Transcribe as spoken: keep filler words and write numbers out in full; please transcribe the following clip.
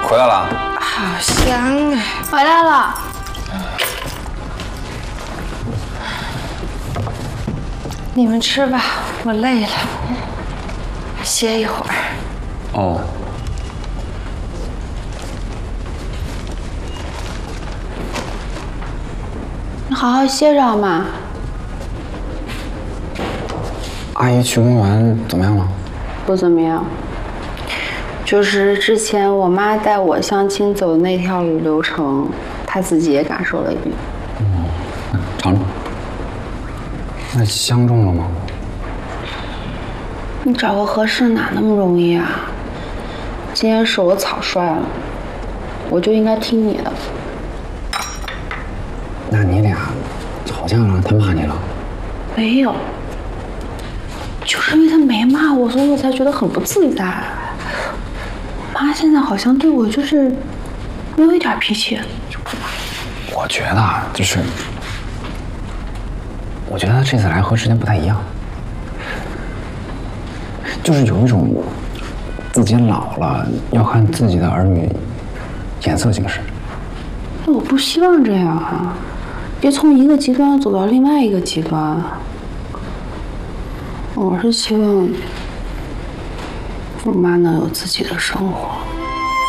回来了， 好香啊！ 回来了。 你们吃吧，我累了，歇一会儿。 哦。 你好好歇着好吗？ 阿姨去公园怎么样了？ 不怎么样。就是之前我妈带我相亲走的那条流程，她自己也感受了一遍。 嗯，尝尝。那相中了吗？ 你找个合适哪那么容易啊？今天是我草率了，我就应该听你的。 那你俩吵架了？他骂你了？ 没有，就是因为他没骂我，所以我才觉得很不自在。妈现在好像对我就是没有一点脾气。 我觉得就是，我觉得他这次来和之前不太一样，就是有一种自己老了要看自己的儿女眼色行事。 那我不希望这样啊，别从一个极端走到另外一个极端。我是希望我妈能有自己的生活。